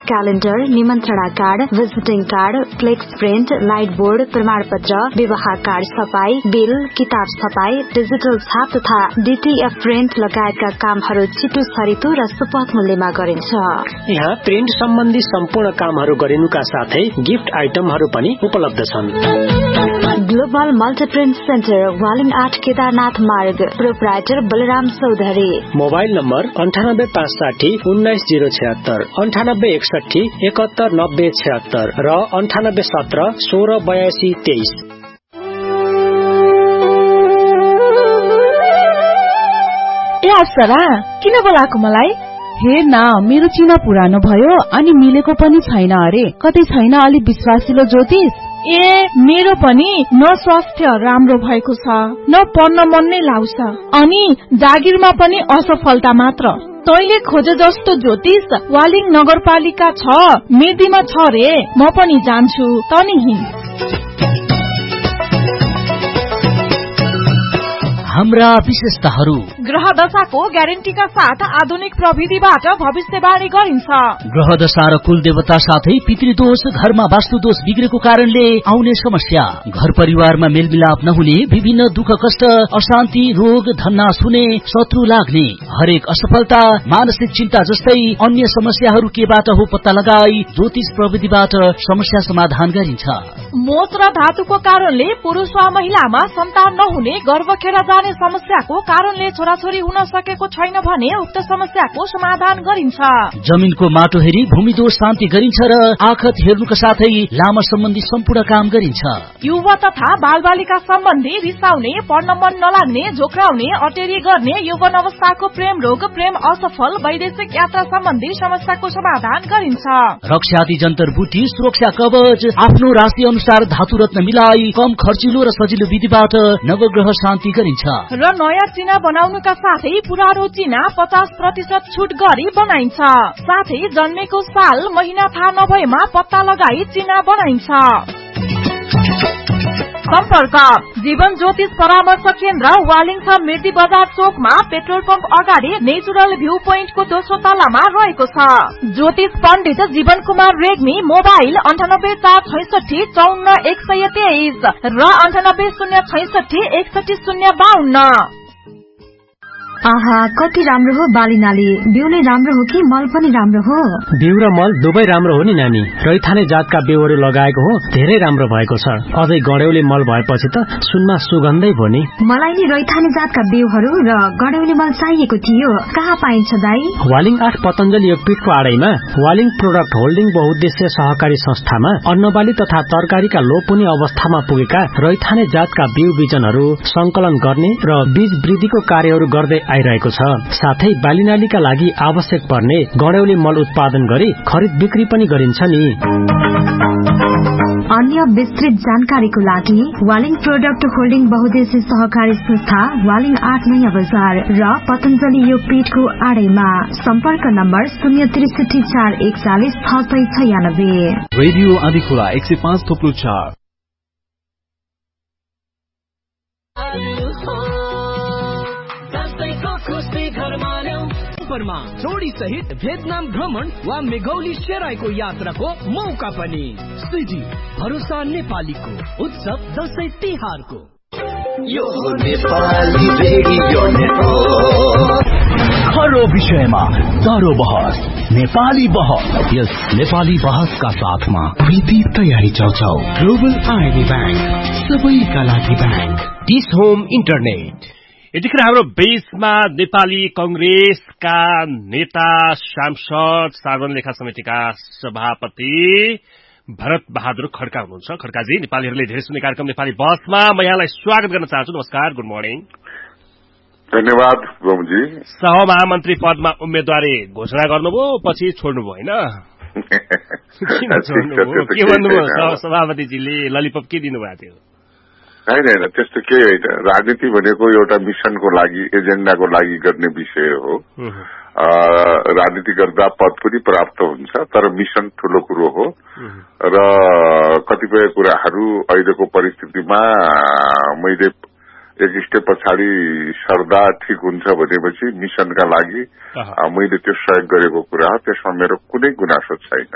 Calendar, निमन्त्रणा card, विजिटिङ card, flex print, light board, प्रमाणपत्र, विवाह कार्ड छपाई, बिल, किताब छपाई, डिजिटल छाप तथा डीटीएफ प्रिन्ट लगायतका कामहरू छिटो छरितो र सुपथ मूल्यमा गरिन्छ। यहाँ प्रिन्ट सम्बन्धी सम्पूर्ण कामहरू गरिनुका साथै गिफ्ट आइटमहरू पनि उपलब्ध छन्। ग्लोबल मल्टिप्रिन्ट सेन्टर, वालिङ 8 केदारनाथ मार्ग, proprietor Balram Chaudhary. Mobile number 9856 19076, 9861 719076 र 9817 168223। ए अप्सरा, किन बोलाएको मलाई? हेर न, मेरो चिना पुरानो भयो अनि मिलेको पनि छैन अरे। कतै छैन अलि विश्वासिलो ज्योतिष? ए मेरो पनि न स्वास्थ्य राम्रो भएको छ, न पढ्न मन नै लाग्छ, अनि जागिरमा पनि असफलता मात्र। तैले खोजे जस्तो ज्योतिष वालिङ नगरपालिका 6 मेदीमा छ रे। म पनि जान्छु, तनी हिँड। हाम्रा विशेषताहरू: ग्रह दशाको ग्यारेन्टीका साथ आधुनिक प्रविधिबाट भविष्यवाणी गरिन्छ। ग्रह दशा र कुल देवता साथै पितृदोष, घरमा वास्तुदोष बिग्रेको कारणले आउने समस्या, घर परिवारमा मेलमिलाप नहुने, विभिन्न दुःख कष्ट, अशान्ति, रोग, धन्नास हुने, शत्रु लाग्ने, हरेक असफलता, मानसिक चिन्ता जस्तै अन्य समस्याहरू केबाट हो पत्ता लगाई ज्योतिष प्रविधिबाट समस्या समाधान गरिन्छ। मोच र धातुको कारणले पुरुष वा महिलामा सन्तान नहुने, गर्भ खेर जाने समस्याको कारणले छोराछोरी हुन सकेको छैन भने उक्त समस्याको समाधान गरिन्छ। जमिनको माटो हेरी भूमिदोष शान्ति गरिन्छ र आखत हेर्नुका साथै लामा सम्बन्धी सम्पूर्ण काम गरिन्छ। युवा तथा बालबालिका सम्बन्धी रिसाउने, पढ्न मन नलाग्ने, झोक्राउने, अटेरी गर्ने, यौवन अवस्थाको प्रेम रोग, प्रेम असफल, वैदेशिक यात्रा सम्बन्धी समस्याको समाधान गरिन्छ। रक्षादि जन्तर बुटी, सुरक्षा कवच, आफ्नो राशि अनुसार धातु रत्न मिलाई कम खर्चिलो र सजिलो विधिबाट नवग्रह शान्ति गरिन्छ। र नयाँ चिना बनाउनुका साथै पुरानो चिना 50% छुट गरी बनाइन्छ। साथै जन्मेको साल महिना थाहा नभएमा पत्ता लगाई चिना बनाइन्छ। सम्पर्क: जीवन ज्योतिष परामर्श केन्द्र, वालिङ 6 मेदी बजार चोकमा, पेट्रोल पम्प अगाडि, नेचुरल भ्यू पोइन्टको दोस्रो तलामा रहेको छ। ज्योतिष पण्डित जीवन कुमार रेग्मी। मोबाइल 9846 54123 र 9806 61052। आहा, कति राम्रो हो बाली नाली। बिउ नै राम्रो हो कि मल पनि राम्रो हो? बिउ र मल दुवै राम्रो हो नि नानी। रैथाने जातका बिउहरू लगाएको हो, धेरै राम्रो भएको छ। अझै गड्यौली मल भएपछि त सुनमा सुगन्धै भयो नि। मलाई नि रैथाने जातका बिउहरू र गड्यौली मल चाहिएको थियो। कहाँ पाइन्छ दाई? वालिङ 8 पतञ्जलि योगपीठको आडैमा वालिङ प्रोडक्ट होल्डिङ बहुद्देश्य सहकारी संस्थामा अन्नबाली तथा तरकारीका लोपुनी अवस्थामा पुगेका रैथाने जातका बिउ बिजनहरू संकलन गर्ने र बीज वृद्धिको कार्यहरू गर्दै आइरहेको छ। साथै बालीनालीका लागि आवश्यक पर्ने गड्यौली मल उत्पादन गरी खरिद बिक्री पनि गरिन्छ नि। अन्य विस्तृत जानकारीको लागि वालिङ प्रोडक्ट होल्डिङ बहुद्देश्य सहकारी संस्था, वालिङ 8 नयाँ बजार र पतञ्जलि योगपीठको आडैमा। सम्पर्क नम्बर 063 441 696। रेडियो आँधीखोला 105.4। जोडी सहित भियतनाम भ्रमण वा मेघौली सेराईको यात्राको मौका पनि। स्विजी भरोसा नेपालीको उत्सव दशैं तिहारको यो नेपाली रेडियो नेटवर्क। हर विषयमा दरो बहस, नेपाली बहस। यस नेपाली बहसका साथमा विधि तयारी चौचाउ। ग्लोबल आइडी ब्याङ्क, सबैका लागि ब्याङ्क। Dish home internet. यतिखेर हाम्रो बीचमा नेपाली कंग्रेसका नेता, सांसद, साधारण लेखा समितिका सभापति भरत बहादुर खड्का हुनुहुन्छ। खड्काजी, नेपालीहरूले धेरै सुन्ने कार्यक्रम नेपाली बहसमा म यहाँलाई स्वागत गर्न चाहन्छु। नमस्कार, गुड मर्निङ। धन्यवाद बमजी। सहमहामन्त्री पदमा उम्मेदवारी घोषणा गर्नुभयो, पछि छोड्नुभयो होइन? किन छोड्नुभयो? के भन्नुभयो सभापतिजीले? ललिपप के दिनुभएको थियो? होइन, त्यस्तो केही होइन। राजनीति भनेको एउटा मिशनको लागि, एजेन्डाको लागि गर्ने विषय हो। राजनीति गर्दा पद पनि प्राप्त हुन्छ, तर मिशन ठूलो कुरो हो र कतिपय कुराहरू अहिलेको परिस्थितिमा मैले एक स्टेप पछाडि सर्दा ठिक हुन्छ भनेपछि मिशनका लागि मैले त्यो सहयोग गरेको कुरा हो। त्यसमा मेरो कुनै गुनासो छैन।